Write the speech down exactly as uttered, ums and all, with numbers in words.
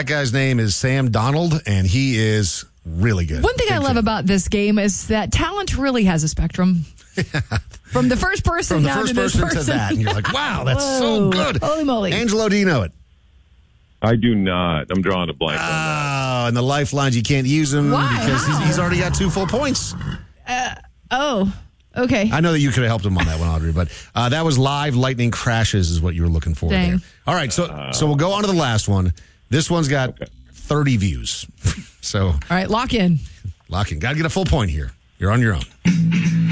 That guy's name is Sam Donald, and he is really good. One thing Big I love fan. about this game is that talent really has a spectrum. From the first person From the down first to this person, person. to that. And you're like, wow, that's Whoa. so good. Holy moly. Angelo, do you know it? I do not. I'm drawing a blank on that. Oh, and the lifelines, you can't use them Why? because he's, How? he's already got two full points. Oh, okay. I know that you could have helped him on that one, Audrey, but uh, that was live lightning crashes is what you were looking for Dang. there. All right, so so we'll go on to the last one. This one's got Okay. thirty views. So All right, lock in. lock in. Got to get a full point here. You're on your own.